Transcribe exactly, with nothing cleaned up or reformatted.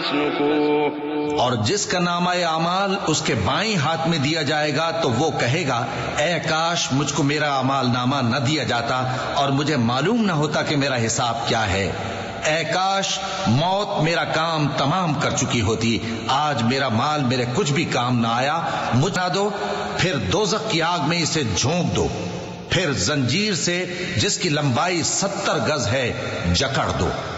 फस्नुकूह। और जिसका नामा अमाल उसके बाईं हाथ में दिया जाएगा तो वो कहेगा, ऐ काश मुझको मेरा अमाल नामा न दिया जाता और मुझे मालूम न होता कि मेरा हिसाब क्या है। ऐ काश मौत मेरा काम तमाम कर चुकी होती, आज मेरा माल मेरे कुछ भी काम ना आया। मुझा दो, फिर दोजख की आग में इसे झोंक दो, फिर जंजीर से जिसकी लंबाई सत्तर गज है जकड़ दो।